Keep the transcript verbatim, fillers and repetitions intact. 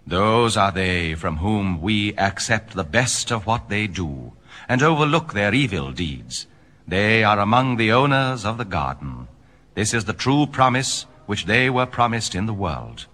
Those are they from whom we accept the best of what they do and overlook their evil deeds. They are among the owners of the garden. This is the true promise which they were promised in the world.